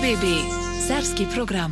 RBB Serbski program.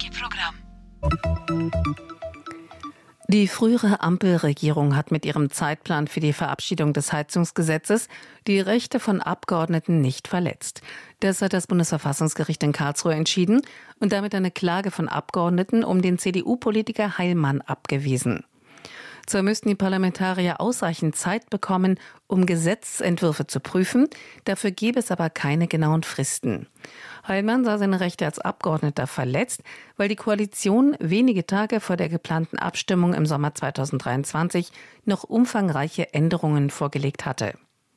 Die frühere Ampelregierung hat mit ihrem Zeitplan für die Verabschiedung des Heizungsgesetzes die Rechte von Abgeordneten nicht verletzt. Das hat das Bundesverfassungsgericht in Karlsruhe entschieden und damit eine Klage von Abgeordneten um den CDU-Politiker Heilmann abgewiesen. Zwar müssten die Parlamentarier ausreichend Zeit bekommen, um Gesetzentwürfe zu prüfen, dafür gäbe es aber keine genauen Fristen. Heilmann sah seine Rechte als Abgeordneter verletzt, weil die Koalition wenige Tage vor der geplanten Abstimmung im Sommer 2023 noch umfangreiche Änderungen vorgelegt hatte.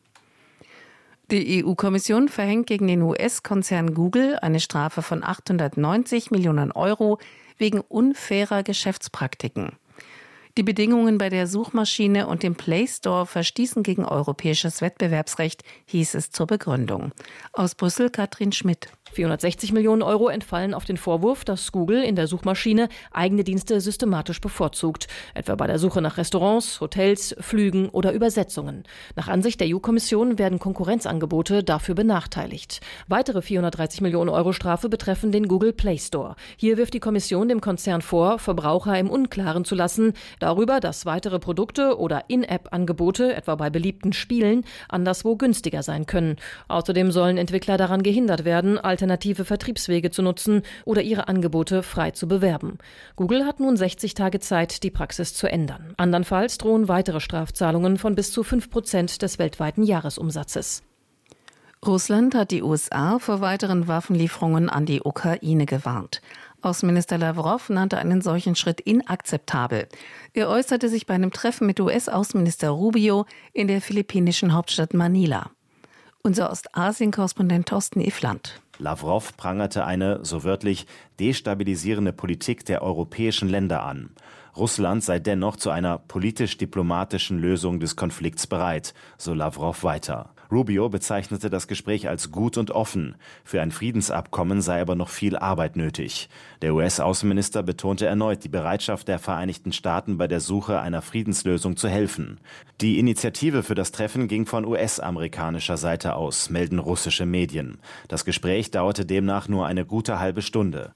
Die EU-Kommission verhängt gegen den US-Konzern Google eine Strafe von 890 Millionen Euro wegen unfairer Geschäftspraktiken. Die Bedingungen bei der Suchmaschine und dem Play Store verstießen gegen europäisches Wettbewerbsrecht, hieß es zur Begründung. Aus Brüssel Katrin Schmidt. 460 Millionen Euro entfallen auf den Vorwurf, dass Google in der Suchmaschine eigene Dienste systematisch bevorzugt, etwa bei der Suche nach Restaurants, Hotels, Flügen oder Übersetzungen. Nach Ansicht der EU-Kommission werden Konkurrenzangebote dafür benachteiligt. Weitere 430 Millionen Euro Strafe betreffen den Google Play Store. Hier wirft die Kommission dem Konzern vor, Verbraucher im Unklaren zu lassen darüber, dass weitere Produkte oder In-App-Angebote, etwa bei beliebten Spielen, anderswo günstiger sein können. Außerdem sollen Entwickler daran gehindert werden, alternative Vertriebswege zu nutzen oder ihre Angebote frei zu bewerben. Google hat nun 60 Tage Zeit, die Praxis zu ändern. Andernfalls drohen weitere Strafzahlungen von bis zu 5% des weltweiten Jahresumsatzes. Russland hat die USA vor weiteren Waffenlieferungen an die Ukraine gewarnt. Außenminister Lavrov nannte einen solchen Schritt inakzeptabel. Er äußerte sich bei einem Treffen mit US-Außenminister Rubio in der philippinischen Hauptstadt Manila. Unser Ostasien-Korrespondent Thorsten Iffland. Lavrov prangerte eine, so wörtlich, destabilisierende Politik der europäischen Länder an. Russland sei dennoch zu einer politisch-diplomatischen Lösung des Konflikts bereit, so Lavrov weiter. Rubio bezeichnete das Gespräch als gut und offen. Für ein Friedensabkommen sei aber noch viel Arbeit nötig. Der US-Außenminister betonte erneut die Bereitschaft der Vereinigten Staaten bei der Suche einer Friedenslösung zu helfen. Die Initiative für das Treffen ging von US-amerikanischer Seite aus, melden russische Medien. Das Gespräch dauerte demnach nur eine gute halbe Stunde.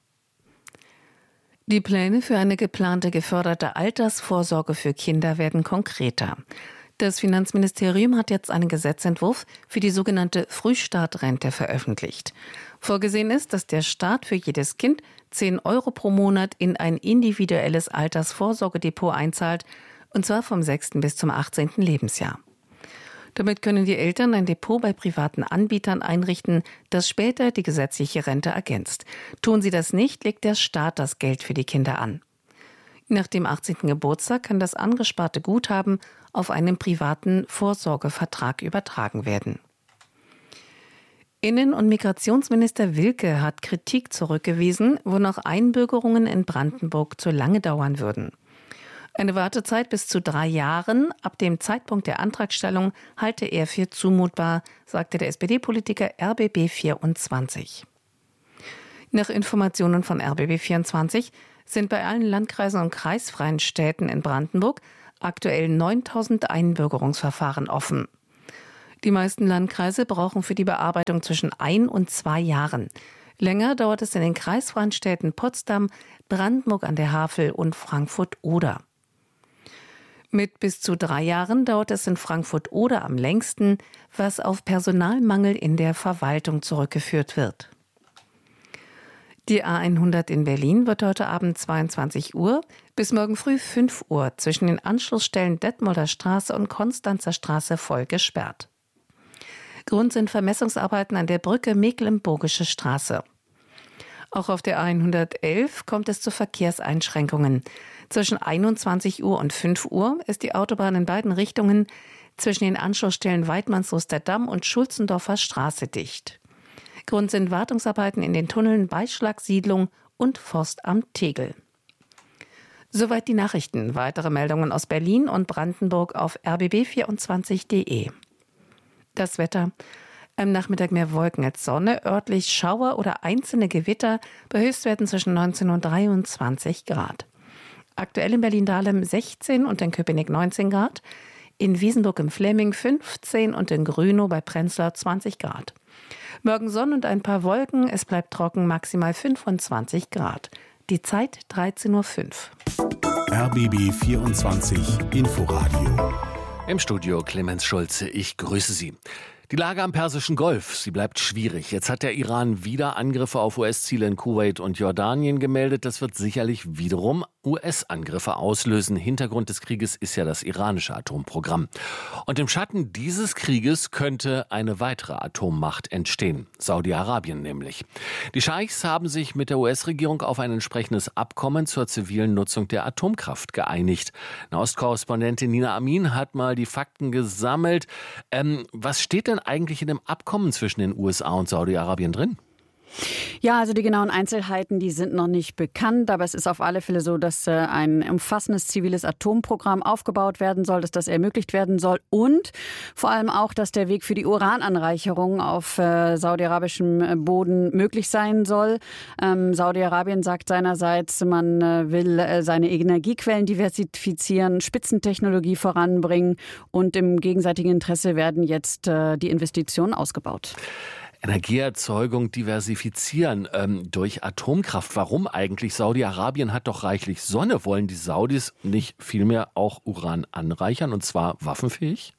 Die Pläne für eine geplante geförderte Altersvorsorge für Kinder werden konkreter. Das Finanzministerium hat jetzt einen Gesetzentwurf für die sogenannte Frühstartrente veröffentlicht. Vorgesehen ist, dass der Staat für jedes Kind 10 Euro pro Monat in ein individuelles Altersvorsorgedepot einzahlt, und zwar vom 6. bis zum 18. Lebensjahr. Damit können die Eltern ein Depot bei privaten Anbietern einrichten, das später die gesetzliche Rente ergänzt. Tun sie das nicht, legt der Staat das Geld für die Kinder an. Nach dem 18. Geburtstag kann das angesparte Guthaben auf einen privaten Vorsorgevertrag übertragen werden. Innen- und Migrationsminister Wilke hat Kritik zurückgewiesen, wonach Einbürgerungen in Brandenburg zu lange dauern würden. Eine Wartezeit bis zu 3 Jahren ab dem Zeitpunkt der Antragstellung halte er für zumutbar, sagte der SPD-Politiker RBB24. Nach Informationen von RBB24 sind bei allen Landkreisen und kreisfreien Städten in Brandenburg aktuell 9.000 Einbürgerungsverfahren offen. Die meisten Landkreise brauchen für die Bearbeitung zwischen 1 und 2 Jahren. Länger dauert es in den kreisfreien Städten Potsdam, Brandenburg an der Havel und Frankfurt-Oder. Mit bis zu 3 Jahren dauert es in Frankfurt-Oder am längsten, was auf Personalmangel in der Verwaltung zurückgeführt wird. Die A100 in Berlin wird heute Abend 22 Uhr bis morgen früh 5 Uhr zwischen den Anschlussstellen Detmolder Straße und Konstanzer Straße voll gesperrt. Grund sind Vermessungsarbeiten an der Brücke Mecklenburgische Straße. Auch auf der A111 kommt es zu Verkehrseinschränkungen. Zwischen 21 Uhr und 5 Uhr ist die Autobahn in beiden Richtungen zwischen den Anschlussstellen Weidmannsluster Damm und Schulzendorfer Straße dicht. Grund sind Wartungsarbeiten in den Tunneln Beischlagsiedlung und Forstamt Tegel. Soweit die Nachrichten. Weitere Meldungen aus Berlin und Brandenburg auf rbb24.de. Das Wetter. Am Nachmittag mehr Wolken als Sonne, örtlich Schauer oder einzelne Gewitter bei Höchstwerten zwischen 19 und 23 Grad. Aktuell in Berlin-Dahlem 16 und in Köpenick 19 Grad. in Wiesenburg im Fläming 15 und in Grünow bei Prenzlau 20 Grad. Morgen Sonne und ein paar Wolken, es bleibt trocken, maximal 25 Grad. Die Zeit 13:05 Uhr. RBB 24 Inforadio. Im Studio Clemens Schulze, ich grüße Sie. Die Lage am Persischen Golf, sie bleibt schwierig. Jetzt hat der Iran wieder Angriffe auf US-Ziele in Kuwait und Jordanien gemeldet. Das wird sicherlich wiederum US-Angriffe auslösen. Hintergrund des Krieges ist ja das iranische Atomprogramm. Und im Schatten dieses Krieges könnte eine weitere Atommacht entstehen. Saudi-Arabien nämlich. Die Scheichs haben sich mit der US-Regierung auf ein entsprechendes Abkommen zur zivilen Nutzung der Atomkraft geeinigt. Nahostkorrespondentin Nina Amin hat mal die Fakten gesammelt. Was steht denn eigentlich in dem Abkommen zwischen den USA und Saudi-Arabien drin? Ja, also die genauen Einzelheiten, die sind noch nicht bekannt, aber es ist auf alle Fälle so, dass ein umfassendes ziviles Atomprogramm aufgebaut werden soll, dass das ermöglicht werden soll und vor allem auch, dass der Weg für die Urananreicherung auf saudi-arabischem Boden möglich sein soll. Saudi-Arabien sagt seinerseits, man will seine Energiequellen diversifizieren, Spitzentechnologie voranbringen und im gegenseitigen Interesse werden jetzt die Investitionen ausgebaut. Energieerzeugung diversifizieren durch Atomkraft. Warum eigentlich? Saudi-Arabien hat doch reichlich Sonne. Wollen die Saudis nicht vielmehr auch Uran anreichern, und zwar waffenfähig?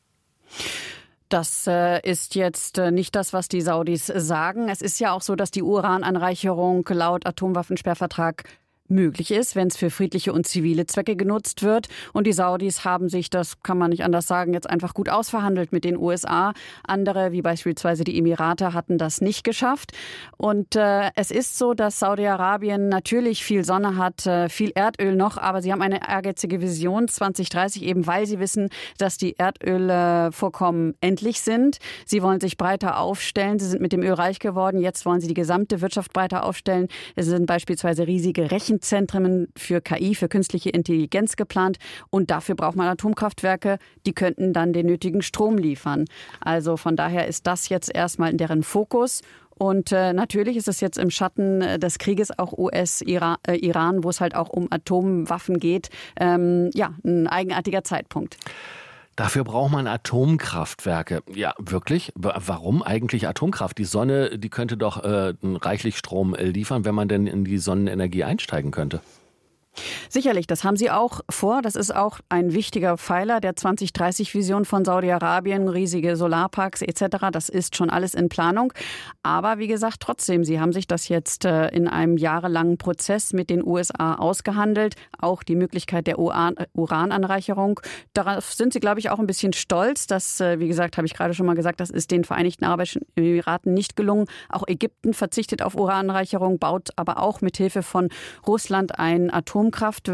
Das ist jetzt nicht das, was die Saudis sagen. Es ist ja auch so, dass die Urananreicherung laut Atomwaffensperrvertrag möglich ist, wenn es für friedliche und zivile Zwecke genutzt wird. Und die Saudis haben sich, das kann man nicht anders sagen, jetzt einfach gut ausverhandelt mit den USA. Andere, wie beispielsweise die Emirate, hatten das nicht geschafft. Und es ist so, dass Saudi-Arabien natürlich viel Sonne hat, viel Erdöl noch, aber sie haben eine ehrgeizige Vision 2030, eben weil sie wissen, dass die Erdölvorkommen endlich sind. Sie wollen sich breiter aufstellen. Sie sind mit dem Öl reich geworden. Jetzt wollen sie die gesamte Wirtschaft breiter aufstellen. Es sind beispielsweise riesige Rechenzentren für KI, für künstliche Intelligenz geplant. Und dafür braucht man Atomkraftwerke, die könnten dann den nötigen Strom liefern. Also von daher ist das jetzt erstmal in deren Fokus. Und natürlich ist es jetzt im Schatten des Krieges auch US-Iran, wo es halt auch um Atomwaffen geht, ein eigenartiger Zeitpunkt. Dafür braucht man Atomkraftwerke. Ja, wirklich? Warum eigentlich Atomkraft? Die Sonne, die könnte doch reichlich Strom liefern, wenn man denn in die Sonnenenergie einsteigen könnte. Sicherlich, das haben sie auch vor. Das ist auch ein wichtiger Pfeiler der 2030-Vision von Saudi-Arabien, riesige Solarparks etc. Das ist schon alles in Planung. Aber wie gesagt, trotzdem, sie haben sich das jetzt in einem jahrelangen Prozess mit den USA ausgehandelt. Auch die Möglichkeit der Urananreicherung. Darauf sind sie, glaube ich, auch ein bisschen stolz. Das, wie gesagt, habe ich gerade schon mal gesagt, das ist den Vereinigten Arabischen Emiraten nicht gelungen. Auch Ägypten verzichtet auf Urananreicherung, baut aber auch mit Hilfe von Russland ein Atomkraftwerk.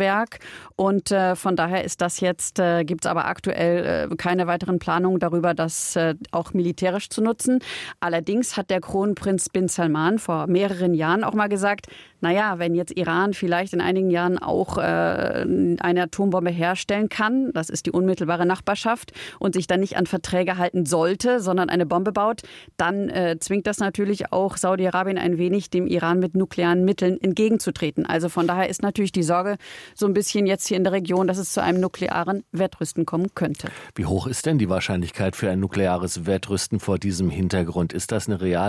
Und von daher ist das jetzt, gibt es aber aktuell keine weiteren Planungen darüber, das auch militärisch zu nutzen. Allerdings hat der Kronprinz bin Salman vor mehreren Jahren auch mal gesagt, naja, wenn jetzt Iran vielleicht in einigen Jahren auch eine Atombombe herstellen kann, das ist die unmittelbare Nachbarschaft, und sich dann nicht an Verträge halten sollte, sondern eine Bombe baut, dann zwingt das natürlich auch Saudi-Arabien ein wenig, dem Iran mit nuklearen Mitteln entgegenzutreten. Also von daher ist natürlich die Sorge so ein bisschen jetzt hier in der Region, dass es zu einem nuklearen Wettrüsten kommen könnte. Wie hoch ist denn die Wahrscheinlichkeit für ein nukleares Wettrüsten vor diesem Hintergrund? Ist das eine reale